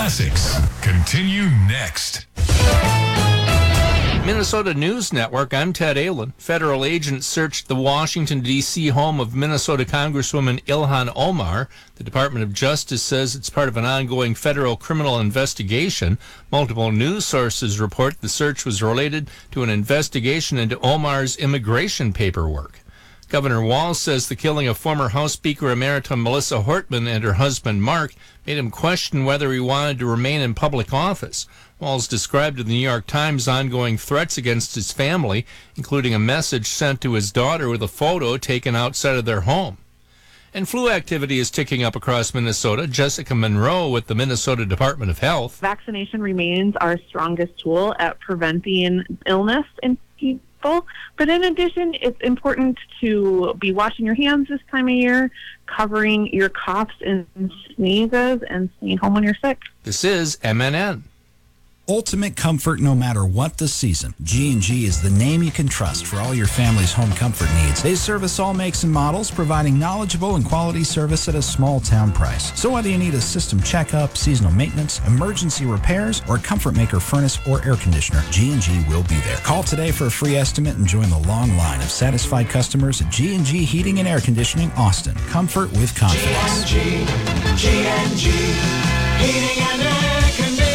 Classics continue next. Minnesota News Network, I'm Ted Allen. Federal agents searched the Washington, D.C. home of Minnesota Congresswoman Ilhan Omar. The Department of Justice says it's part of an ongoing federal criminal investigation. Multiple news sources report the search was related to an investigation into Omar's immigration paperwork. Governor Walz says the killing of former House Speaker Emerita Melissa Hortman and her husband Mark made him question whether he wanted to remain in public office. Walz described in the New York Times ongoing threats against his family, including a message sent to his daughter with a photo taken outside of their home. And flu activity is ticking up across Minnesota. Jessica Monroe with the Minnesota Department of Health. Vaccination remains our strongest tool at preventing illness in people. But in addition, it's important to be washing your hands this time of year, covering your coughs and sneezes, and staying home when you're sick. This is MNN. Ultimate comfort no matter what the season. G&G is the name you can trust for all your family's home comfort needs. They service all makes and models, providing knowledgeable and quality service at a small town price. So whether you need a system checkup, seasonal maintenance, emergency repairs, or a Comfort Maker furnace or air conditioner, G&G will be there. Call today for a free estimate and join the long line of satisfied customers at G&G Heating and Air Conditioning, Austin. Comfort with confidence. G&G Heating and Air Conditioning.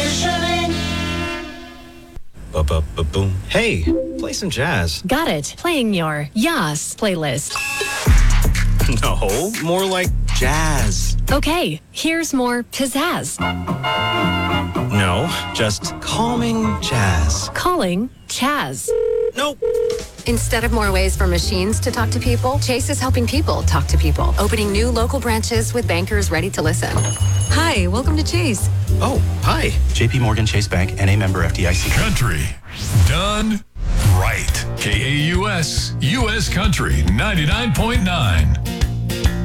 Boom. Hey, play some jazz. Got it. Playing your Yas playlist. No, more like jazz. Okay, here's more pizzazz. No, just calming jazz. Calling Chaz. Nope. Instead of more ways for machines to talk to people, Chase is helping people talk to people, opening new local branches with bankers ready to listen. Hi, welcome to Chase. Oh, hi. JP Morgan Chase Bank, NA member FDIC. Country done right. KAUS, U.S. Country 99.9.